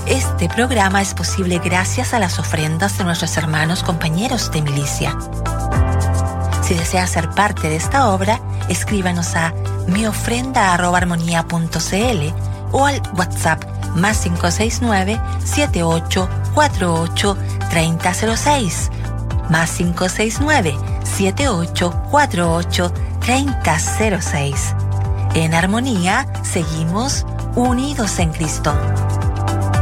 Este programa es posible gracias a las ofrendas de nuestros hermanos compañeros de milicia. Si desea ser parte de esta obra, escríbanos a miofrenda@armonía.cl o al WhatsApp +569 7848 3006, +569 7848 3006. En Armonía seguimos unidos en Cristo.